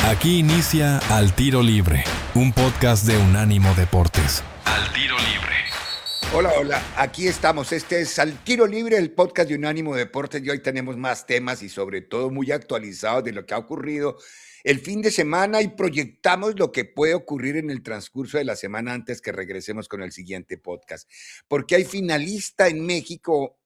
Aquí inicia Al Tiro Libre, un podcast de Unánimo Deportes. Al Tiro Libre. Hola, aquí estamos. Este es Al Tiro Libre, el podcast de Unánimo Deportes, y hoy tenemos más temas y sobre todo muy actualizados de lo que ha ocurrido el fin de semana y proyectamos lo que puede ocurrir en el transcurso de la semana antes que regresemos con el siguiente podcast. Porque hay finalistas en México.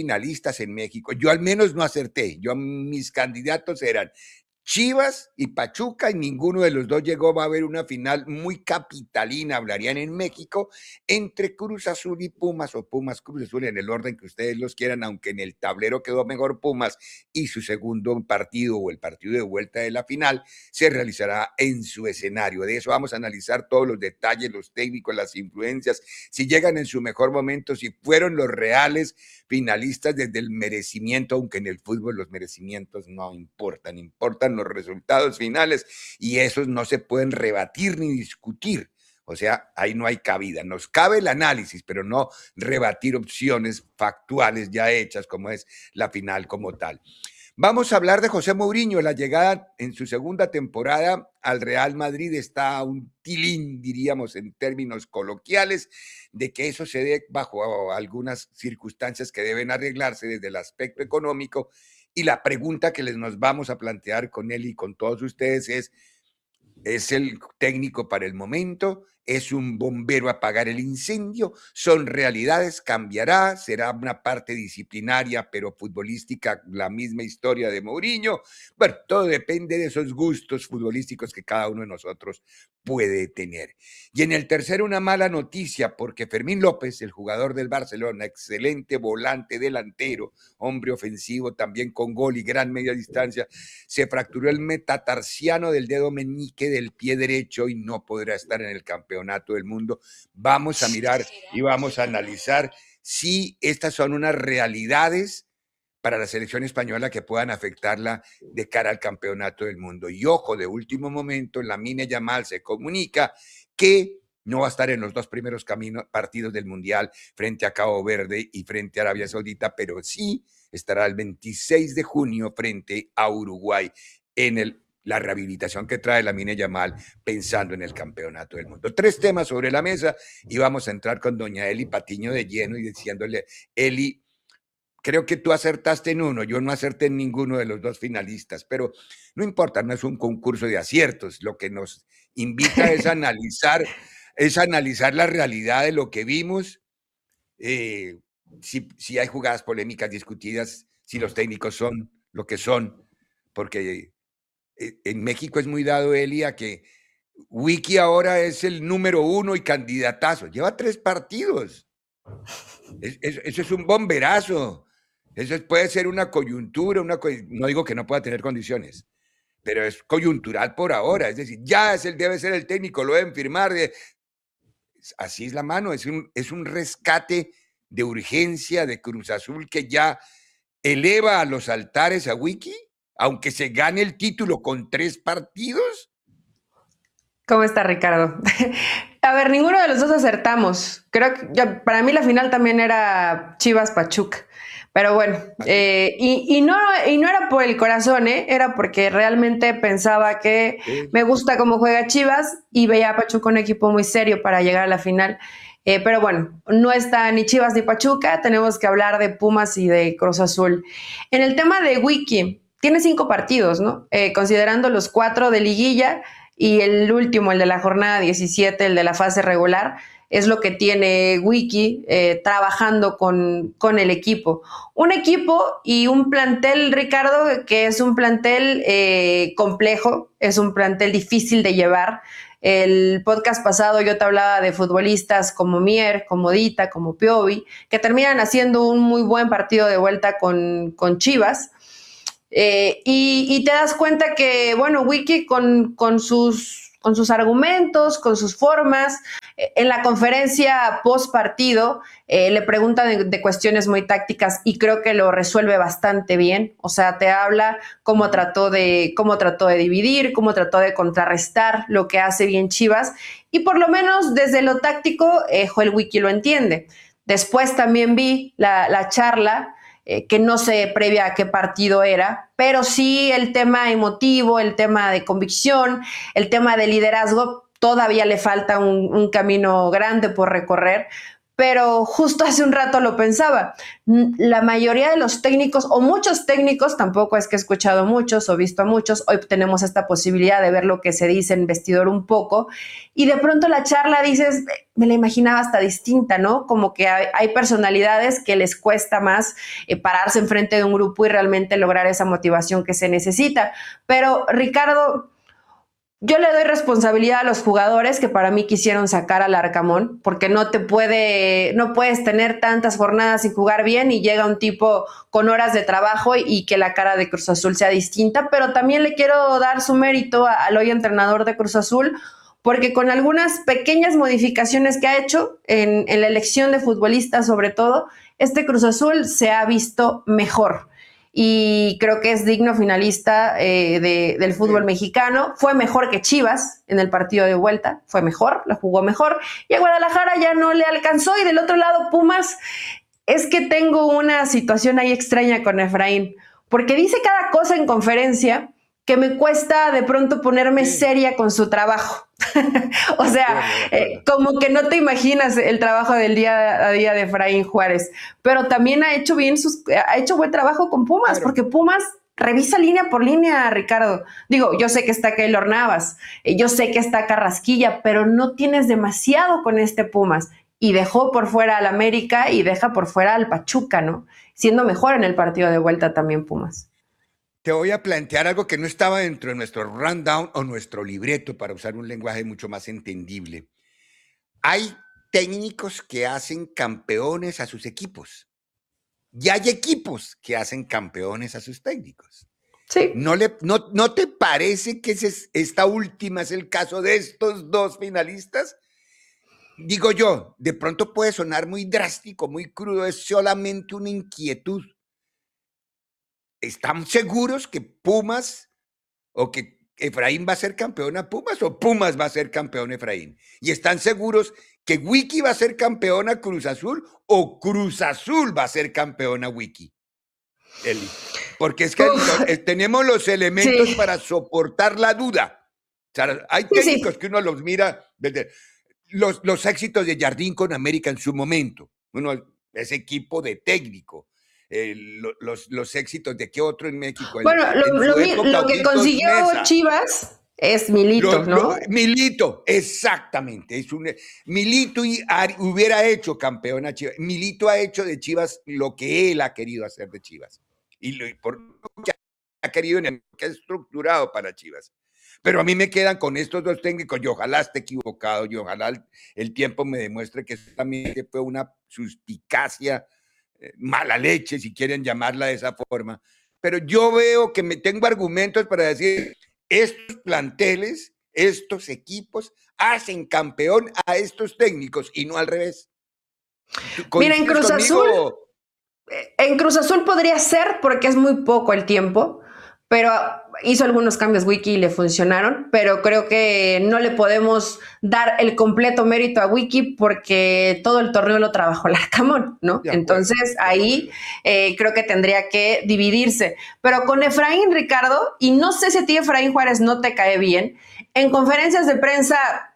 Yo al menos no acerté. Mis candidatos eran Chivas y Pachuca y ninguno de los dos llegó. Va a haber una final muy capitalina, hablarían en México, entre Cruz Azul y Pumas, o Pumas Cruz Azul, en el orden que ustedes los quieran, aunque en el tablero quedó mejor Pumas y su segundo partido o el partido de vuelta de la final se realizará en su escenario. De eso vamos a analizar todos los detalles, los técnicos, las influencias, si llegan en su mejor momento, si fueron los reales finalistas desde el merecimiento, aunque en el fútbol los merecimientos no importan, importan los resultados finales y esos no se pueden rebatir ni discutir. O sea, ahí no hay cabida. Nos cabe el análisis, pero no rebatir opciones factuales ya hechas, como es la final como tal. Vamos a hablar de José Mourinho. La llegada en su segunda temporada al Real Madrid está a un tilín, diríamos en términos coloquiales, de que eso se dé bajo algunas circunstancias que deben arreglarse desde el aspecto económico. Y la pregunta que nos vamos a plantear con él y con todos ustedes ¿es el técnico para el momento? ¿Es un bombero a apagar el incendio? ¿Son realidades? ¿Cambiará? ¿Será una parte disciplinaria, pero futbolística, la misma historia de Mourinho? Bueno, todo depende de esos gustos futbolísticos que cada uno de nosotros puede tener. Y en el tercero, una mala noticia, porque Fermín López, el jugador del Barcelona, excelente volante delantero, hombre ofensivo también con gol y gran media distancia, se fracturó el metatarsiano del dedo meñique del pie derecho y no podrá estar en el campeonato del mundo. Vamos a mirar y vamos a analizar si estas son unas realidades para la selección española que puedan afectarla de cara al campeonato del mundo. Y ojo, de último momento, Lamine Yamal se comunica que no va a estar en los dos primeros partidos del Mundial frente a Cabo Verde y frente a Arabia Saudita, pero sí estará el 26 de junio frente a Uruguay en la rehabilitación que trae Lamine Yamal pensando en el campeonato del mundo. 3 temas sobre la mesa y vamos a entrar con doña Eli Patiño de lleno y diciéndole, Eli, creo que tú acertaste en uno, yo no acerté en ninguno de los dos finalistas, pero no importa, no es un concurso de aciertos, lo que nos invita es analizar la realidad de lo que vimos, si hay jugadas polémicas discutidas, si los técnicos son lo que son, porque en México es muy dado, Eli, a que Wiki ahora es el número 1 y candidatazo, lleva 3 partidos, eso es un bomberazo. Eso puede ser una coyuntura, no digo que no pueda tener condiciones, pero es coyuntural por ahora. Es decir, ya debe ser el técnico, lo deben firmar. Así es la mano, es un rescate de urgencia de Cruz Azul que ya eleva a los altares a Wiki, aunque se gane el título con 3 partidos. ¿Cómo está, Ricardo? A ver, ninguno de los dos acertamos. Creo que para mí la final también era Chivas-Pachuca. Pero bueno, y no era por el corazón, era porque realmente pensaba que me gusta cómo juega Chivas y veía a Pachuca un equipo muy serio para llegar a la final. Pero bueno, no está ni Chivas ni Pachuca, tenemos que hablar de Pumas y de Cruz Azul. En el tema de Wiki, tiene 5 partidos, ¿no? Considerando los 4 de liguilla y el último, el de la jornada 17, el de la fase regular, es lo que tiene Wiki trabajando con el equipo. Un equipo y un plantel, Ricardo, que es un plantel complejo, es un plantel difícil de llevar. El podcast pasado yo te hablaba de futbolistas como Mier, como Dita, como Piovi, que terminan haciendo un muy buen partido de vuelta con Chivas. Y te das cuenta que, bueno, Wiki con sus argumentos, con sus formas, en la conferencia post partido le preguntan de cuestiones muy tácticas y creo que lo resuelve bastante bien. O sea, te habla cómo trató de dividir, cómo trató de contrarrestar lo que hace bien Chivas y por lo menos desde lo táctico, Joel Wiki lo entiende. Después también vi la charla que no sé previa a qué partido era, pero sí el tema emotivo, el tema de convicción, el tema de liderazgo, todavía le falta un camino grande por recorrer. Pero justo hace un rato lo pensaba, la mayoría de los técnicos, o muchos técnicos, tampoco es que he escuchado muchos o visto a muchos, hoy tenemos esta posibilidad de ver lo que se dice en vestidor un poco, y de pronto la charla dices, me la imaginaba hasta distinta, ¿no? Como que hay personalidades que les cuesta más pararse enfrente de un grupo y realmente lograr esa motivación que se necesita. Pero Ricardo, yo le doy responsabilidad a los jugadores que para mí quisieron sacar al Arcamón, porque no puedes tener tantas jornadas sin jugar bien y llega un tipo con horas de trabajo y que la cara de Cruz Azul sea distinta, pero también le quiero dar su mérito al hoy entrenador de Cruz Azul, porque con algunas pequeñas modificaciones que ha hecho en la elección de futbolistas sobre todo, este Cruz Azul se ha visto mejor. Y creo que es digno finalista del fútbol mexicano. Fue mejor que Chivas en el partido de vuelta, fue mejor, la jugó mejor, y a Guadalajara ya no le alcanzó. Y del otro lado, Pumas, es que tengo una situación ahí extraña con Efraín, porque dice cada cosa en conferencia que me cuesta de pronto ponerme seria con su trabajo. O sea, como que no te imaginas el trabajo del día a día de Efraín Juárez, pero también ha hecho buen trabajo con Pumas, claro, porque Pumas revisa línea por línea, Ricardo. Digo, yo sé que está Keylor Navas, yo sé que está Carrasquilla, pero no tienes demasiado con este Pumas, y dejó por fuera al América y deja por fuera al Pachuca, ¿no? Siendo mejor en el partido de vuelta también Pumas. Te voy a plantear algo que no estaba dentro de nuestro rundown o nuestro libreto, para usar un lenguaje mucho más entendible. Hay técnicos que hacen campeones a sus equipos y hay equipos que hacen campeones a sus técnicos. Sí. ¿No te parece que esta última es el caso de estos dos finalistas? Digo yo, de pronto puede sonar muy drástico, muy crudo, es solamente una inquietud. ¿Están seguros que Pumas o que Efraín va a ser campeón a Pumas o Pumas va a ser campeón Efraín? ¿Y están seguros que Wiki va a ser campeón a Cruz Azul o Cruz Azul va a ser campeón a Wiki? Eli. Porque es que tenemos los elementos para soportar la duda. O sea, hay técnicos que uno los mira, los éxitos de Jardín con América en su momento, ese equipo de técnico. Los éxitos de qué otro en México. Bueno, lo que consiguió Mesa. Chivas es Milito, ¿no? Milito, exactamente. Milito hubiera hecho campeón a Chivas. Milito ha hecho de Chivas lo que él ha querido hacer de Chivas. Y por lo que ha querido, que ha estructurado para Chivas. Pero a mí me quedan con estos dos técnicos, y ojalá esté equivocado, y ojalá el tiempo me demuestre que también fue una suspicacia, mala leche, si quieren llamarla de esa forma, pero yo veo que tengo argumentos para decir, estos planteles, estos equipos hacen campeón a estos técnicos y no al revés. Mira, en Cruz Azul podría ser porque es muy poco el tiempo, pero hizo algunos cambios Wiki y le funcionaron, pero creo que no le podemos dar el completo mérito a Wiki porque todo el torneo lo trabajó el Arcamón, ¿no? Entonces ahí creo que tendría que dividirse. Pero con Efraín, Ricardo, y no sé si a ti Efraín Juárez no te cae bien, en conferencias de prensa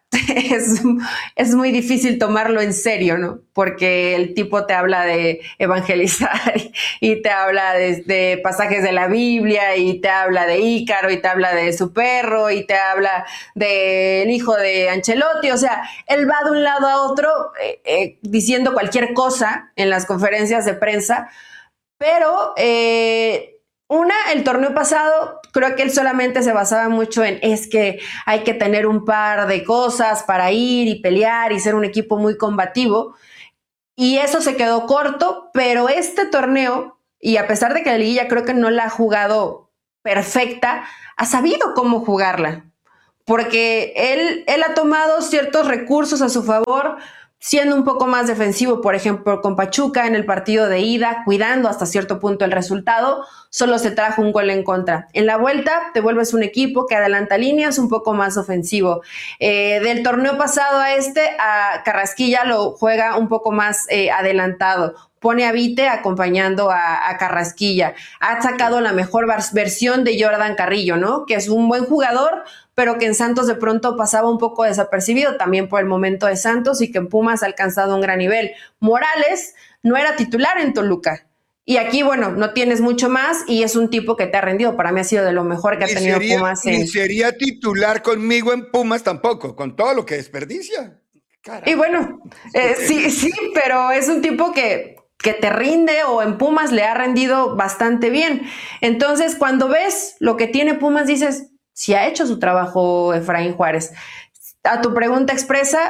es muy difícil tomarlo en serio, ¿no? Porque el tipo te habla de evangelizar y te habla de pasajes de la Biblia y te habla de Ícaro y te habla de su perro y te habla del hijo de Ancelotti. O sea, él va de un lado a otro diciendo cualquier cosa en las conferencias de prensa, pero el torneo pasado, creo que él solamente se basaba mucho en es que hay que tener un par de cosas para ir y pelear y ser un equipo muy combativo. Y eso se quedó corto, pero este torneo, y a pesar de que la liguilla creo que no la ha jugado perfecta, ha sabido cómo jugarla. Porque él ha tomado ciertos recursos a su favor, siendo un poco más defensivo, por ejemplo, con Pachuca en el partido de ida, cuidando hasta cierto punto el resultado, solo se trajo un gol en contra. En la vuelta te vuelves un equipo que adelanta líneas un poco más ofensivo. Del torneo pasado a Carrasquilla lo juega un poco más adelantado. pone a Vite acompañando a Carrasquilla. Ha sacado la mejor versión de Jordan Carrillo, ¿no? Que es un buen jugador, pero que en Santos de pronto pasaba un poco desapercibido también por el momento de Santos y que en Pumas ha alcanzado un gran nivel. Morales no era titular en Toluca. Y aquí, bueno, no tienes mucho más y es un tipo que te ha rendido. Para mí ha sido de lo mejor que ha tenido Pumas. Ni sería titular conmigo en Pumas tampoco, con todo lo que desperdicia. Carajo. Y bueno, sí, pero es un tipo que te rinde o en Pumas le ha rendido bastante bien. Entonces, cuando ves lo que tiene Pumas, dices, sí ha hecho su trabajo Efraín Juárez. A tu pregunta expresa,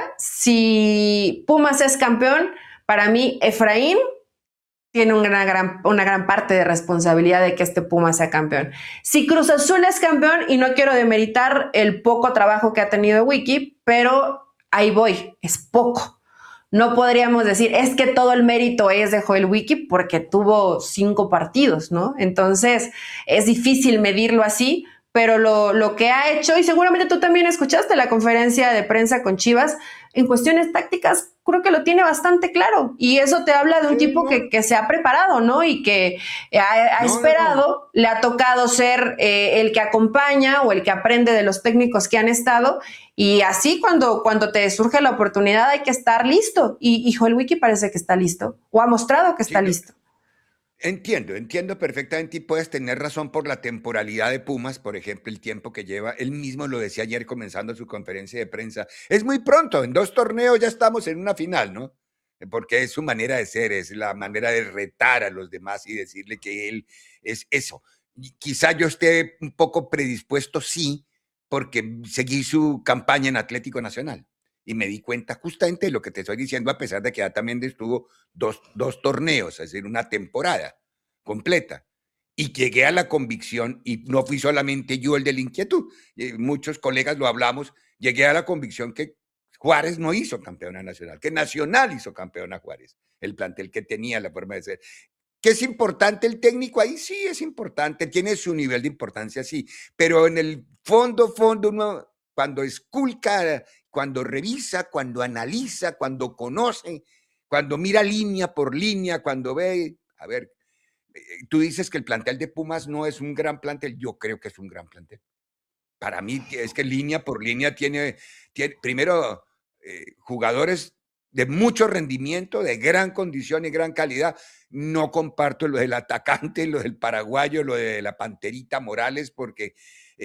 si Pumas es campeón, para mí Efraín tiene una gran parte de responsabilidad de que este Pumas sea campeón. Si Cruz Azul es campeón, y no quiero demeritar el poco trabajo que ha tenido Wiki, pero ahí voy, es poco. No podríamos decir, es que todo el mérito es de Joel Wiki porque tuvo 5 partidos, ¿no? Entonces, es difícil medirlo así, pero lo que ha hecho, y seguramente tú también escuchaste la conferencia de prensa con Chivas, en cuestiones tácticas creo que lo tiene bastante claro, y eso te habla de un tipo que se ha preparado, ¿no? Y que ha esperado, le ha tocado ser el que acompaña o el que aprende de los técnicos que han estado, y así cuando te surge la oportunidad hay que estar listo, y Joel Wiki parece que está listo, o ha mostrado que está listo. Entiendo perfectamente y puedes tener razón por la temporalidad de Pumas, por ejemplo, el tiempo que lleva. Él mismo lo decía ayer comenzando su conferencia de prensa. Es muy pronto, en 2 torneos ya estamos en una final, ¿no? Porque es su manera de ser, es la manera de retar a los demás y decirle que él es eso. Y quizá yo esté un poco predispuesto, sí, porque seguí su campaña en Atlético Nacional. Y me di cuenta justamente de lo que te estoy diciendo, a pesar de que ya también estuvo dos torneos, es decir, una temporada completa. Y llegué a la convicción, y no fui solamente yo el de la inquietud, muchos colegas lo hablamos, llegué a la convicción que Juárez no hizo campeona nacional, que Nacional hizo campeona Juárez, el plantel que tenía, la forma de ser. ¿Que es importante el técnico ahí? Sí, es importante, tiene su nivel de importancia, sí, pero en el fondo, uno cuando esculca, cuando revisa, cuando analiza, cuando conoce, cuando mira línea por línea, cuando ve, a ver, tú dices que el plantel de Pumas no es un gran plantel, yo creo que es un gran plantel. Para mí es que línea por línea tiene primero, jugadores de mucho rendimiento, de gran condición y gran calidad. No comparto lo del atacante, lo del paraguayo, lo de la Panterita Morales, porque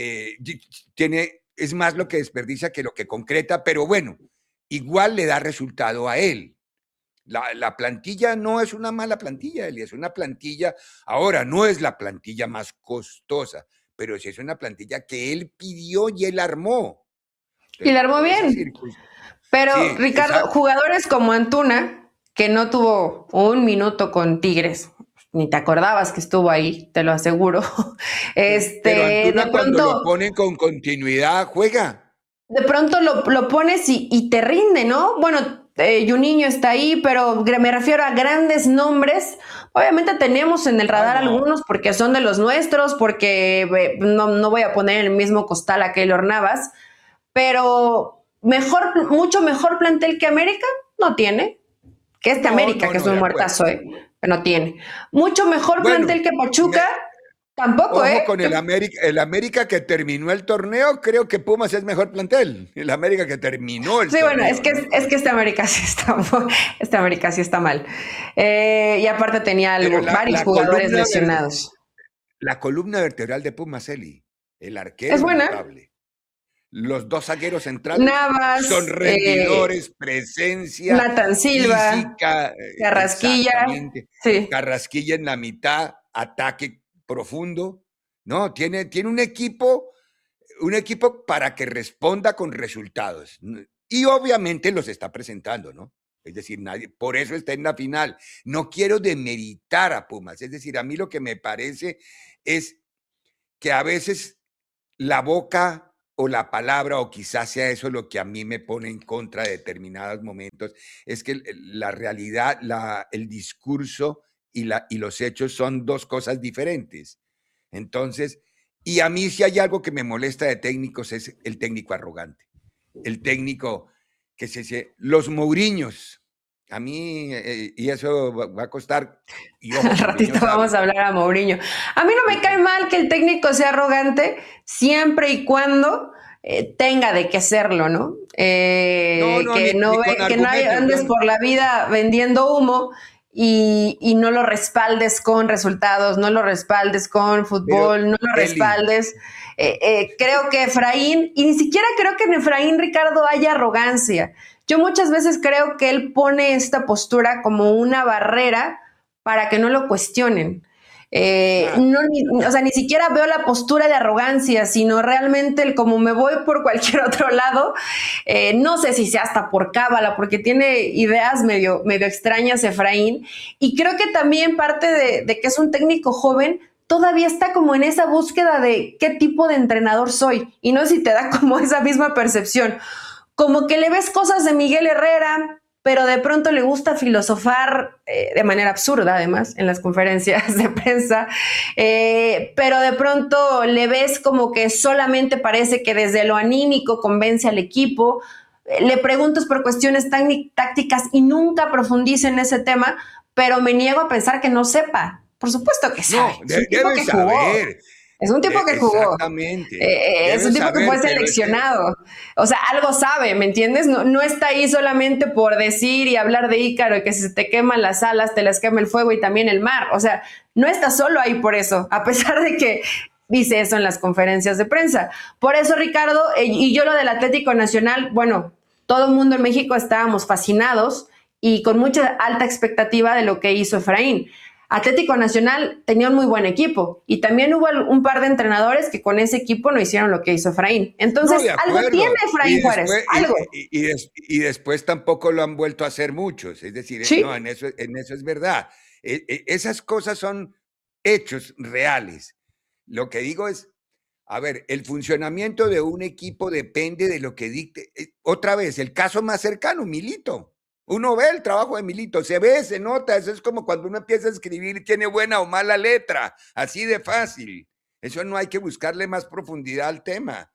es más lo que desperdicia que lo que concreta, pero bueno, igual le da resultado a él. La plantilla no es una mala plantilla, Eli, es una plantilla, ahora no es la plantilla más costosa, pero sí es una plantilla que él pidió y él armó. Y la armó bien. Pero, sí, Ricardo, exacto. Jugadores como Antuna, que no tuvo un minuto con Tigres, ni te acordabas que estuvo ahí, te lo aseguro. Pero Antuna, de pronto, cuando lo ponen con continuidad, juega. De pronto lo pones y te rinde, ¿no? Bueno, Juninho está ahí, pero me refiero a grandes nombres. Obviamente tenemos en el radar algunos porque son de los nuestros, porque no voy a poner en el mismo costal a Keylor Navas, pero mucho mejor plantel que América no tiene. Que América, que es un muertazo, no tiene. Mucho mejor plantel que Pachuca. Tampoco, ojo con el América que terminó el torneo, creo que Pumas es mejor plantel. El América que terminó el torneo. Sí, bueno, es que este América sí está mal. Y aparte tenía varios jugadores lesionados. La columna vertebral de Pumas, Eli, el arquero es buena. Notable. Los 2 zagueros centrales Navas, son rendidores, presencia, Nathan Silva, física, Carrasquilla, sí. Carrasquilla en la mitad, ataque profundo, ¿no? Tiene un equipo para que responda con resultados. Y obviamente los está presentando, ¿no? Es decir, por eso está en la final. No quiero demeritar a Pumas. Es decir, a mí lo que me parece es que a veces la boca o la palabra, o quizás sea eso lo que a mí me pone en contra de determinados momentos, es que la realidad, el discurso y los hechos son 2 cosas diferentes. Entonces, y a mí si hay algo que me molesta de técnicos es el técnico arrogante, el técnico que los Mourinhos, A mí, y eso va a costar. Y ojo, Al Mourinho ratito sabe. vamos a hablar a Mourinho. A mí no me cae mal que el técnico sea arrogante siempre y cuando tenga de qué serlo, ¿no? No, no, Que no ni con que no argumentos. andes por la vida vendiendo humo y no lo respaldes con resultados, no lo respaldes con Pero, fútbol, no lo Eli, respaldes. Creo que Efraín, y ni siquiera creo que en Efraín, Ricardo, haya arrogancia. Yo muchas veces creo que él pone esta postura como una barrera para que no lo cuestionen. claro, O sea, ni siquiera veo la postura de arrogancia, sino realmente el como me voy por cualquier otro lado. No sé si sea hasta por cábala, porque tiene ideas medio extrañas Efraín. Y creo que también parte de que es un técnico joven, todavía está como en esa búsqueda de qué tipo de entrenador soy. Y no sé si te da como esa misma percepción. Como que le ves cosas de Miguel Herrera, pero de pronto le gusta filosofar de manera absurda, además, en las conferencias de prensa, pero de pronto le ves como que solamente parece que desde lo anímico convence al equipo. Le preguntas por cuestiones tácticas y nunca profundiza en ese tema, pero me niego a pensar que no sepa. Por supuesto que sabe. no, Es un tipo debe que jugó. saber. Es un tipo que jugó. Exactamente, Es debe un tipo que fue saber, pero es que seleccionado. O sea, algo sabe, ¿me entiendes? No, no está ahí solamente por decir y hablar de Ícaro y que si se te queman las alas, te las quema el fuego y también el mar. O sea, no está solo ahí por eso, a pesar de que dice eso en las conferencias de prensa. Por eso, Ricardo, y yo lo del Atlético Nacional, bueno, todo el mundo en México estábamos fascinados y con mucha alta expectativa de lo que hizo Efraín. Atlético Nacional tenía un muy buen equipo y también hubo un par de entrenadores que con ese equipo no hicieron lo que hizo Efraín. no, Entonces, de algo tiene acuerdo. Efraín Juárez, algo. Y después tampoco lo han vuelto a hacer muchos. Es decir, no, Sí, en eso es verdad. Esas cosas son hechos reales. Lo que digo es, a ver, el funcionamiento de un equipo depende de lo que dicte. Otra vez, el caso más cercano, Milito. Uno ve el trabajo de Milito, se ve, se nota. Eso es como cuando uno empieza a escribir y tiene buena o mala letra, así de fácil. Eso no hay que buscarle más profundidad al tema.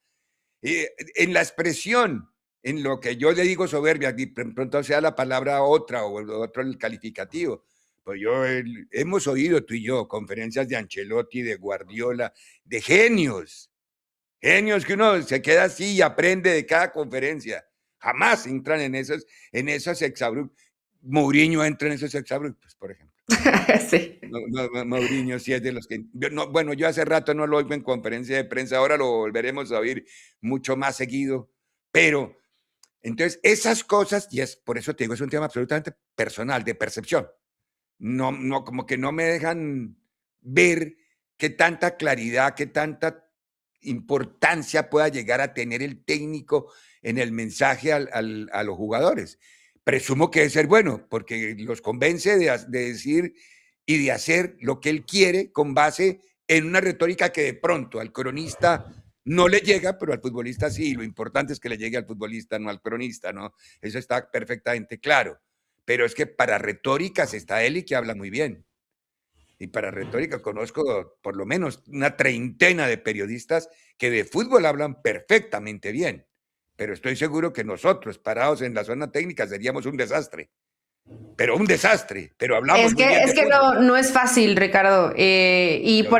En la expresión, en lo que yo le digo soberbia, y pronto sea la palabra otra o otro el calificativo. Pues hemos oído tú y yo conferencias de Ancelotti, de Guardiola, de genios, genios que uno se queda así y aprende de cada conferencia. Jamás entran en esos exabruptos. Mourinho entra en esos exabruptos, por ejemplo. sí. Mourinho sí es de los que... bueno, yo hace rato no lo oigo en conferencia de prensa, ahora lo volveremos a oír mucho más seguido, pero entonces esas cosas, y es por eso te digo, es un tema absolutamente personal, de percepción. No, no, como que no me dejan ver qué tanta claridad, qué tanta importancia pueda llegar a tener el técnico en el mensaje a los jugadores. Presumo que debe ser bueno, porque los convence de decir y de hacer lo que él quiere con base en una retórica que de pronto al cronista no le llega, pero al futbolista sí. Lo importante es que le llegue al futbolista, no al cronista, ¿no? Eso está perfectamente claro. Pero es que para retóricas está Eli, que habla muy bien. Y para retórica conozco por lo menos una treintena de periodistas que de fútbol hablan perfectamente bien. Pero estoy seguro que nosotros, parados en la zona técnica, seríamos un desastre. Pero un desastre, pero hablamos muy bien Es de que fútbol. no es fácil, Ricardo. Y Yo,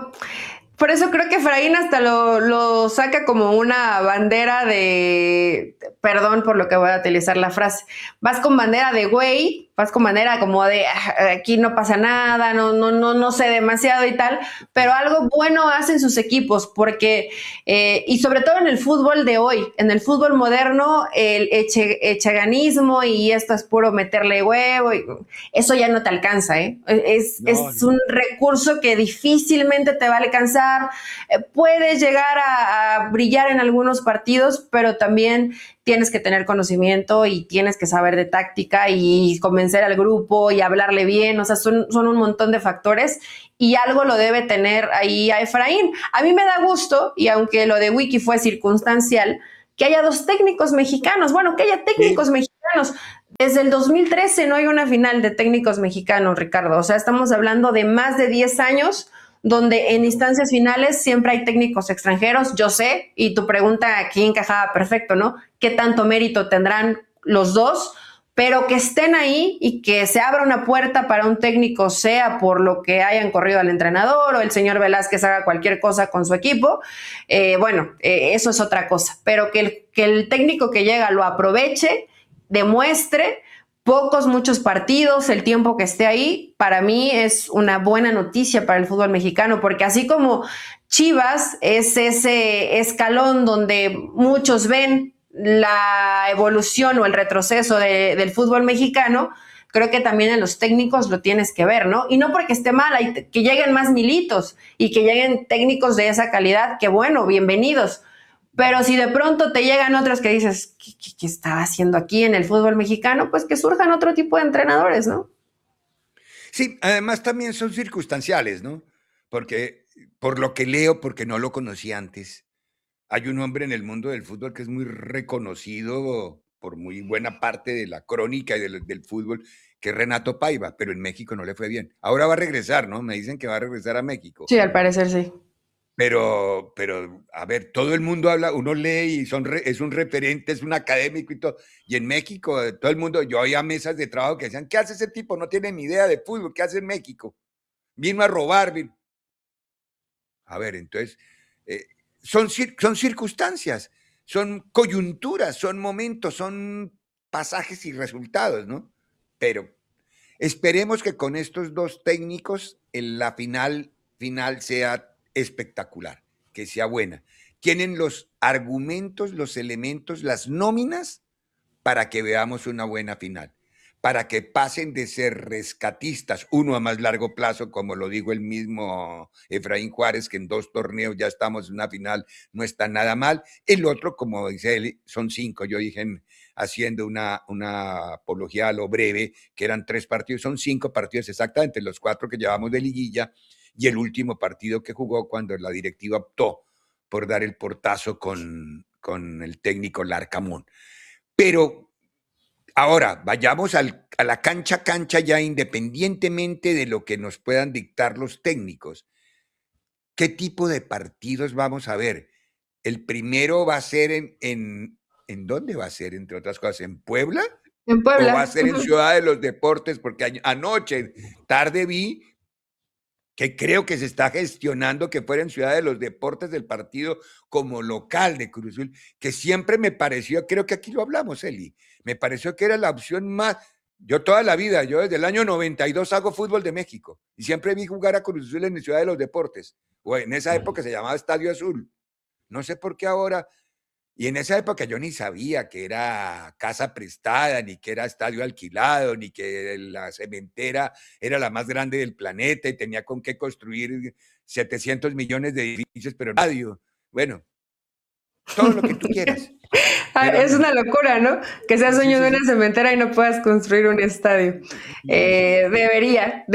por eso creo que Efraín hasta lo saca como una bandera de, perdón por lo que voy a utilizar la frase, vas con bandera de güey, vas con bandera como de aquí no pasa nada, no sé demasiado y tal, pero algo bueno hacen sus equipos porque, y sobre todo en el fútbol de hoy, en el fútbol moderno, el echeganismo y esto es puro meterle huevo, y eso ya no te alcanza, ¿eh? Es un recurso que difícilmente te va a alcanzar. Puedes llegar a brillar en algunos partidos, pero también tienes que tener conocimiento y tienes que saber de táctica y convencer al grupo y hablarle bien. O sea, son un montón de factores y algo lo debe tener ahí a Efraín. A mí me da gusto, y aunque lo de Wiki fue circunstancial, que haya dos técnicos mexicanos. Bueno, que haya técnicos sí, mexicanos. Desde el 2013 no hay una final de técnicos mexicanos, Ricardo. O sea, estamos hablando de más de 10 años donde en instancias finales siempre hay técnicos extranjeros. Yo sé, y tu pregunta aquí encajaba perfecto, ¿no? ¿Qué tanto mérito tendrán los dos? pero que estén ahí y que se abra una puerta para un técnico, sea por lo que hayan corrido al entrenador o el señor Velázquez haga cualquier cosa con su equipo, eso es otra cosa, pero que el técnico que llega lo aproveche, demuestre muchos partidos, el tiempo que esté ahí, para mí es una buena noticia para el fútbol mexicano, porque así como Chivas es ese escalón donde muchos ven la evolución o el retroceso del fútbol mexicano, creo que también en los técnicos lo tienes que ver, ¿no? Y no porque esté mal, que lleguen más Militos y que lleguen técnicos de esa calidad, que bueno, bienvenidos. Pero si de pronto te llegan otros que dices, ¿qué estaba haciendo aquí en el fútbol mexicano? Pues que surjan otro tipo de entrenadores, ¿no? Sí, además también son circunstanciales, ¿no? Porque por lo que leo, porque no lo conocí antes, hay un hombre en el mundo del fútbol que es muy reconocido por muy buena parte de la crónica y del fútbol, que es Renato Paiva, pero en México no le fue bien. Ahora va a regresar, ¿no? Me dicen que va a regresar a México. Sí, al parecer sí. Pero, a ver, todo el mundo habla, uno lee y es un referente, es un académico y todo. Y en México, todo el mundo, yo oía mesas de trabajo que decían, ¿qué hace ese tipo? No tiene ni idea de fútbol, ¿qué hace en México? Vino a robar. A ver, entonces, son circunstancias, son coyunturas, son momentos, son pasajes y resultados, ¿no? Pero esperemos que con estos dos técnicos la final sea espectacular, que sea buena. Tienen los argumentos, los elementos, las nóminas para que veamos una buena final, para que pasen de ser rescatistas, uno a más largo plazo, como lo dijo el mismo Efraín Juárez, que en 2 torneos ya estamos en una final, no está nada mal. El otro, como dice él, son 5. Yo dije, haciendo una apología a lo breve, que eran 3 partidos, son 5 partidos exactamente, los 4 que llevamos de liguilla y el último partido que jugó cuando la directiva optó por dar el portazo con el técnico Larcamón. Pero ahora, vayamos a la cancha ya, independientemente de lo que nos puedan dictar los técnicos. ¿Qué tipo de partidos vamos a ver? El primero va a ser ¿en dónde va a ser, entre otras cosas? ¿En Puebla? En Puebla. ¿O va a ser en Ciudad de los Deportes? Porque anoche, tarde vi que creo que se está gestionando que fuera en Ciudad de los Deportes del partido como local de Cruz Azul, que siempre me pareció, creo que aquí lo hablamos, Eli, me pareció que era la opción más. Yo toda la vida, yo desde el año 92 hago fútbol de México y siempre vi jugar a Cruz Azul en Ciudad de los Deportes, o en esa época se llamaba Estadio Azul. No sé por qué ahora. Y en esa época yo ni sabía que era casa prestada, ni que era estadio alquilado, ni que la cementera era la más grande del planeta y tenía con qué construir 700 millones de edificios, pero radio. Bueno, todo lo que tú quieras. Es una locura, ¿no? Que seas dueño de una cementera y no puedas construir un estadio. Debería.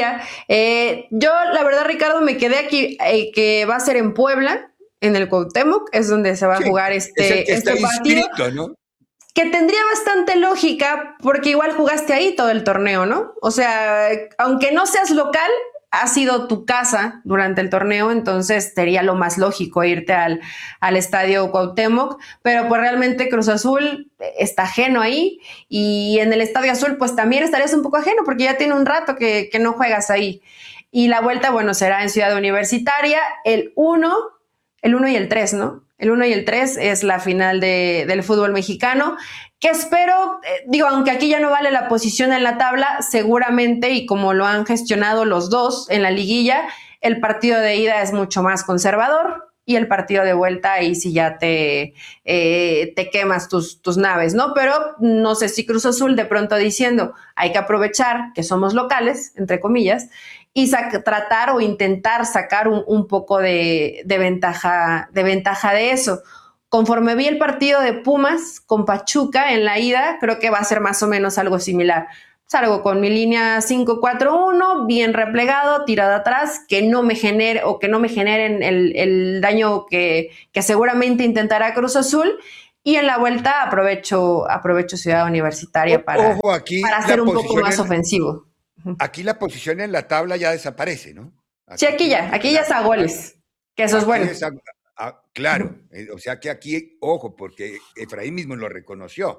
Yo, la verdad, Ricardo, me quedé aquí, que va a ser en Puebla, en el Cuauhtémoc, es donde se va a jugar este partido, ¿no? Que tendría bastante lógica, porque igual jugaste ahí todo el torneo, ¿no? O sea, aunque no seas local, ha sido tu casa durante el torneo, entonces sería lo más lógico irte al estadio Cuauhtémoc, pero pues realmente Cruz Azul está ajeno ahí, y en el Estadio Azul pues también estarías un poco ajeno, porque ya tiene un rato que no juegas ahí. Y la vuelta, bueno, será en Ciudad Universitaria, el 1 y el 3, ¿no? El 1 y el 3 es la final del fútbol mexicano, que espero, aunque aquí ya no vale la posición en la tabla, seguramente, y como lo han gestionado los dos en la liguilla, el partido de ida es mucho más conservador y el partido de vuelta ahí sí ya te quemas tus naves, ¿no? Pero no sé si Cruz Azul de pronto diciendo, hay que aprovechar que somos locales, entre comillas, y tratar o intentar sacar un poco de ventaja de eso. Conforme vi el partido de Pumas con Pachuca en la ida, creo que va a ser más o menos algo similar. Salgo con mi línea 5-4-1, bien replegado, tirado atrás, que no me generen el daño que seguramente intentará Cruz Azul. Y en la vuelta aprovecho Ciudad Universitaria para ser un poco más ofensivo. Aquí la posición en la tabla ya desaparece, ¿no? Aquí ya es a goles, que eso es bueno. Claro, o sea que aquí, ojo, porque Efraín mismo lo reconoció.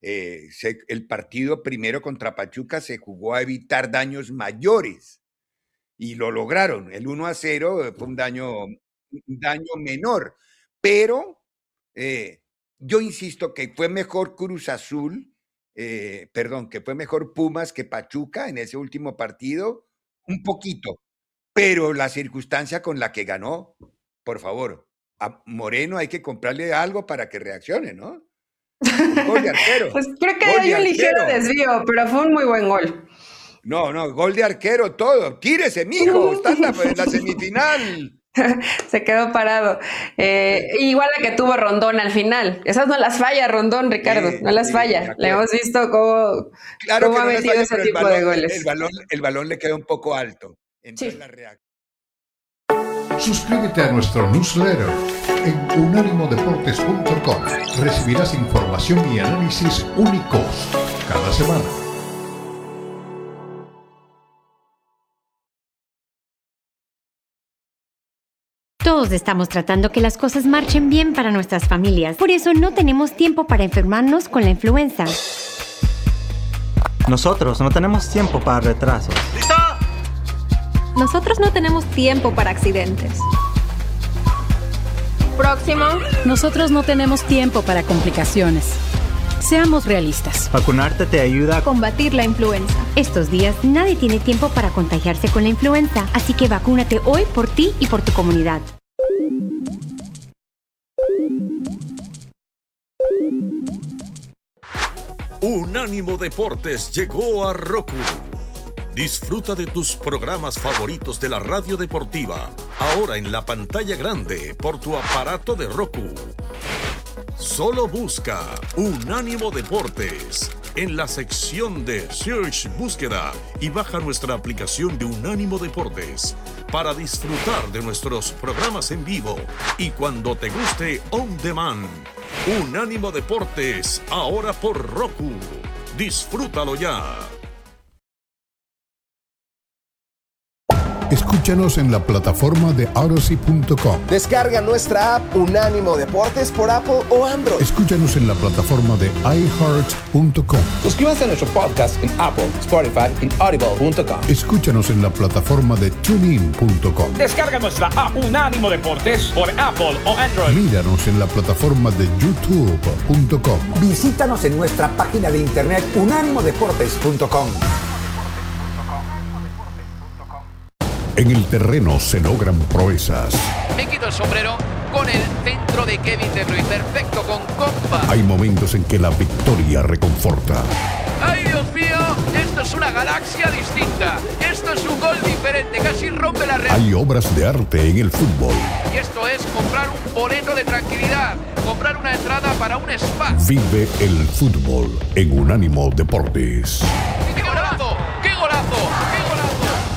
el partido primero contra Pachuca se jugó a evitar daños mayores y lo lograron. El 1-0 fue un daño menor, pero yo insisto que fue mejor Cruz Azul, que fue mejor Pumas que Pachuca en ese último partido, un poquito, pero la circunstancia con la que ganó, por favor, a Moreno hay que comprarle algo para que reaccione, ¿no? Gol de arquero. Pues creo que hay un ligero desvío, pero fue un muy buen gol. No, gol de arquero, todo. Tírese, mijo, está en la semifinal. Se quedó parado. Igual la que tuvo Rondón al final. Esas no las falla Rondón, Ricardo, no las falla. Le hemos visto cómo ha metido ese tipo de goles. El balón le queda un poco alto. Entonces la reacción. Suscríbete a nuestro newsletter en unanimodeportes.com. Recibirás información y análisis únicos cada semana. Todos estamos tratando que las cosas marchen bien para nuestras familias. Por eso no tenemos tiempo para enfermarnos con la influenza. Nosotros no tenemos tiempo para retrasos. ¡Listo! Nosotros no tenemos tiempo para accidentes. Próximo. Nosotros no tenemos tiempo para complicaciones. Seamos realistas. Vacunarte te ayuda a combatir la influenza. Estos días nadie tiene tiempo para contagiarse con la influenza, así que vacúnate hoy por ti y por tu comunidad. Unánimo Deportes llegó a Roku. Disfruta de tus programas favoritos de la radio deportiva, ahora en la pantalla grande por tu aparato de Roku. Solo busca Unánimo Deportes en la sección de Search Búsqueda y baja nuestra aplicación de Unánimo Deportes para disfrutar de nuestros programas en vivo y cuando te guste on demand. Unánimo Deportes, ahora por Roku. Disfrútalo ya. Escúchanos en la plataforma de Odyssey.com. Descarga nuestra app Unánimo Deportes por Apple o Android. Escúchanos en la plataforma de iHeart.com. Suscríbanse a nuestro podcast en Apple, Spotify y Audible.com. Escúchanos en la plataforma de TuneIn.com. Descarga nuestra app Unánimo Deportes por Apple o Android. Míranos en la plataforma de YouTube.com. Visítanos en nuestra página de internet unánimodeportes.com. En el terreno se logran proezas. Me quito el sombrero con el centro de Kevin De Bruyne. Perfecto, con compa. Hay momentos en que la victoria reconforta. ¡Ay, Dios mío! Esto es una galaxia distinta. Esto es un gol diferente. Casi rompe la red. Hay obras de arte en el fútbol. Y esto es comprar un boleto de tranquilidad. Comprar una entrada para un spa. Vive el fútbol en Unánimo Deportes. ¡Qué golazo! ¡Qué golazo! ¡Qué golazo!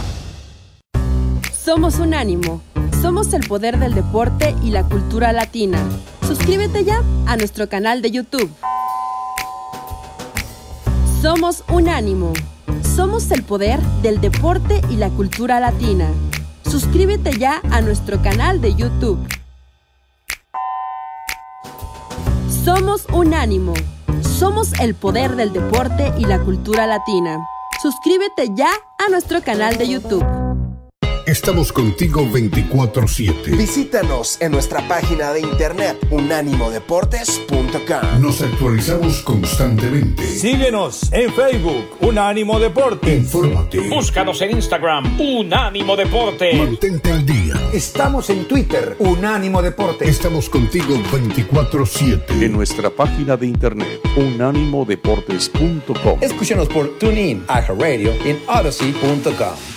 Somos Unánimo. Somos el poder del deporte y la cultura latina. Suscríbete ya a nuestro canal de YouTube. Somos Unánimo. Somos el poder del deporte y la cultura latina. Suscríbete ya a nuestro canal de YouTube. Somos Unánimo. Somos el poder del deporte y la cultura latina. Suscríbete ya a nuestro canal de YouTube. Estamos contigo 24/7. Visítanos en nuestra página de internet unánimodeportes.com. Nos actualizamos constantemente. Síguenos en Facebook, Unánimo Deportes. Infórmate. Búscanos en Instagram, Unánimo Deportes. Mantente al día. Estamos en Twitter, Unánimo Deportes. Estamos contigo 24/7. En nuestra página de internet, unánimodeportes.com. Escúchanos por TuneIn, iHeartRadio y en Odyssey.com.